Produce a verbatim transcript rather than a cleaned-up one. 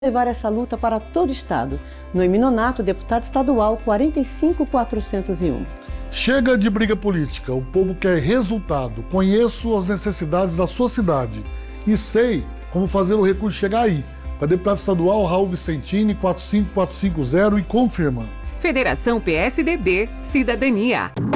levar essa luta para todo o Estado. Noemi Nonato, deputado estadual quarenta e cinco mil quatrocentos e um. Chega de briga política, o povo quer resultado. Conheço as necessidades da sua cidade e sei como fazer o recurso chegar aí. Para deputado estadual, Raul Vicentini, quatro cinco quatro cinco zero e confirma. Federação P S D B, Cidadania.